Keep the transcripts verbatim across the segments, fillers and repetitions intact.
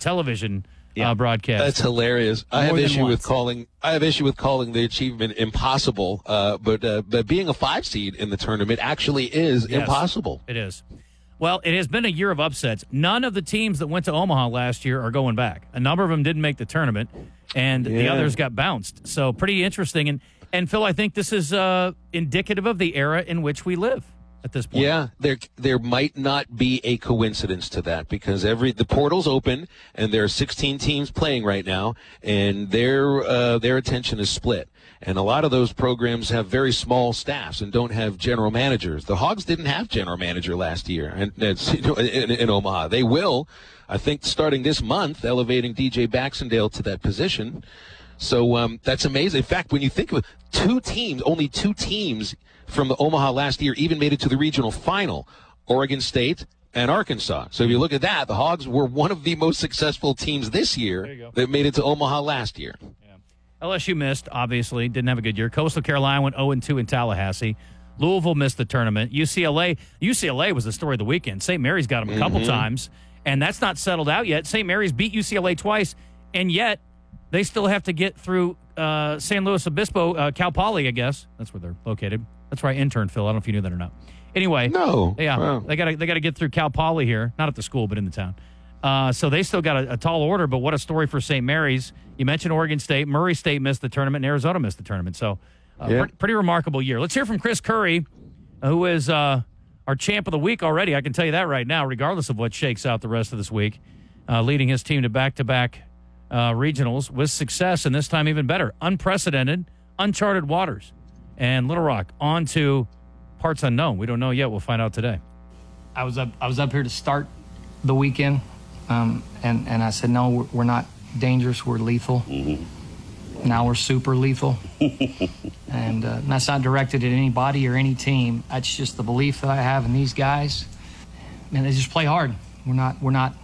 television Yeah. uh, broadcast. That's hilarious. I More have than issue with once. calling. I have issue with calling the achievement impossible. Uh, but uh, but being a five seed in the tournament actually is Yes. impossible. It is. Well, it has been a year of upsets. None of the teams that went to Omaha last year are going back. A number of them didn't make the tournament, and the Yeah. others got bounced. So pretty interesting. And and Phil, I think this is uh, indicative of the era in which we live at this point. Yeah, there there might not be a coincidence to that because every the portal's open and there are sixteen teams playing right now, and their uh, their attention is split. And a lot of those programs have very small staffs and don't have general managers. The Hogs didn't have general manager last year, and it's, you know, in, in Omaha they will, I think, starting this month, elevating D J Baxendale to that position. So um, that's amazing. In fact, when you think of it, two teams, only two teams from the Omaha last year even made it to the regional final, Oregon State and Arkansas. So if you look at that, the Hogs were one of the most successful teams this There you year go. that made it to Omaha last year. L S U missed, obviously, didn't have a good year. Coastal Carolina went oh and two in Tallahassee. Louisville missed the tournament. U C L A U C L A was the story of the weekend. Saint Mary's got them a couple Mm-hmm. times, and that's not settled out yet. Saint Mary's beat U C L A twice, and yet they still have to get through uh, San Luis Obispo, uh, Cal Poly, I guess. That's where they're located. That's where I interned, Phil. I don't know if you knew that or not. Anyway. No. Yeah, Wow. they got they got to get through Cal Poly here, not at the school, but in the town. Uh, so they still got a, a tall order, but what a story for Saint Mary's. You mentioned Oregon State. Murray State missed the tournament, and Arizona missed the tournament. So uh, Yeah. pre- pretty remarkable year. Let's hear from Chris Curry, uh, who is uh, our champ of the week already. I can tell you that right now, regardless of what shakes out the rest of this week, uh, leading his team to back-to-back uh, regionals with success, and this time even better. Unprecedented, uncharted waters. And Little Rock on to parts unknown. We don't know yet. We'll find out today. I was up. I was up here to start the weekend, um, and and I said, no, we're, we're not dangerous. We're lethal. Mm-hmm. Now we're super lethal, and uh, that's not directed at anybody or any team. That's just the belief that I have in these guys. Man, they just play hard. We're not. We're not.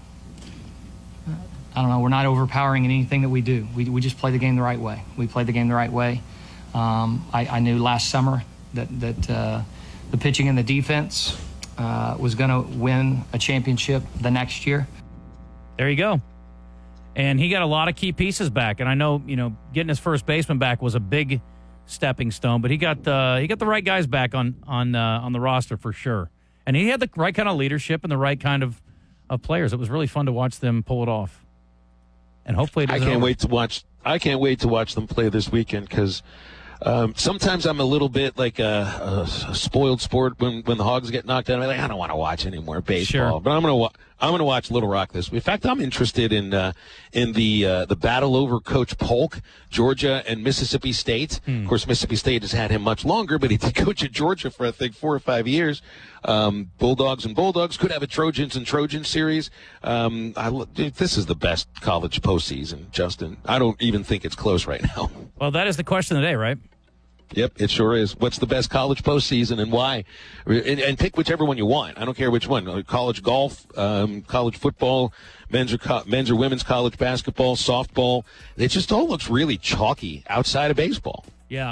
uh, I don't know. We're not overpowering in anything that we do. We we just play the game the right way. We play the game the right way. Um, I, I knew last summer that that uh, the pitching and the defense uh, was going to win a championship the next year. There you go. And he got a lot of key pieces back. And I know, you know, getting his first baseman back was a big stepping stone, but he got the he got the right guys back on on uh, on the roster for sure. And he had the right kind of leadership and the right kind of, of players. It was really fun to watch them pull it off. And hopefully it I doesn't can't over- wait to watch. I can't wait to watch them play this weekend because um, sometimes I'm a little bit like a, a spoiled sport when, when the Hogs get knocked out. I'm like, I don't want to watch any more baseball, Sure. but I'm gonna wa- I'm gonna watch Little Rock this week. In fact, I'm interested in uh, in the uh, the battle over Coach Polk, Georgia and Mississippi State. Hmm. Of course, Mississippi State has had him much longer, but he did coach at Georgia for I think four or five years. Um, Bulldogs and Bulldogs could have a Trojans and Trojan series. Um, I, lo- dude, this is the best college postseason, Justin. I don't even think it's close right now. Well, that is the question of the day, right? Yep, it sure is. What's the best college postseason and why? And, and pick whichever one you want. I don't care which one. College golf, um, college football, men's or, co- men's or women's college basketball, softball. It just all looks really chalky outside of baseball. Yeah.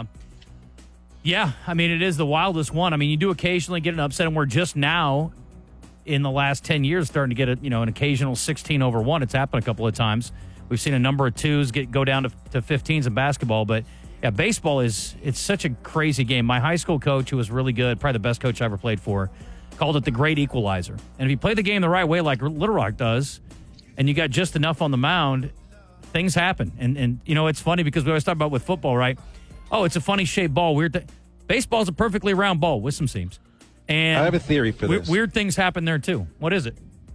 Yeah, I mean, it is the wildest one. I mean, you do occasionally get an upset, and we're just now, in the last ten years, starting to get a, you know, an occasional sixteen over one. It's happened a couple of times. We've seen a number of twos get go down to, to fifteens in basketball, but yeah, baseball is it's such a crazy game. My high school coach, who was really good, probably the best coach I ever played for, called it the great equalizer. And if you play the game the right way, like Little Rock does, and you got just enough on the mound, things happen. And, and you know, it's funny because we always talk about with football, right? Oh, it's a funny shaped ball. Weird. Th- Baseball's a perfectly round ball with some seams. And I have a theory for we- this. Weird things happen there, too. What is it?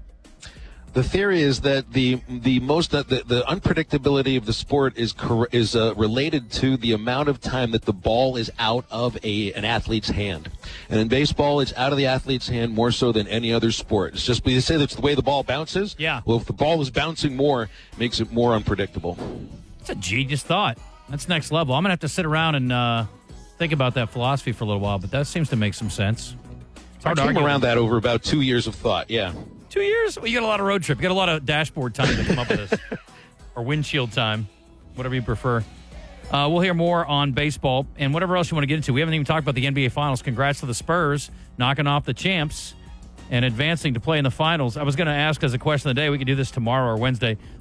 The theory is that the the most the, the unpredictability of the sport is cor- is uh, related to the amount of time that the ball is out of a an athlete's hand, and in baseball, it's out of the athlete's hand more so than any other sport. It's just we say that's the way the ball bounces. Yeah. Well, if the ball is bouncing more, it makes it more unpredictable. It's a genius thought. That's next level. I'm gonna have to sit around and uh, think about that philosophy for a little while, but that seems to make some sense. It's I hard to came argue. around that over about two years of thought. Yeah. Two years? Well, you got a lot of road trip. You got a lot of dashboard time to come up with this. Or windshield time, whatever you prefer. Uh, we'll hear more on baseball and whatever else you want to get into. We haven't even talked about the N B A Finals. Congrats to the Spurs, knocking off the champs and advancing to play in the finals. I was going to ask as a question of the day, we could do this tomorrow or Wednesday.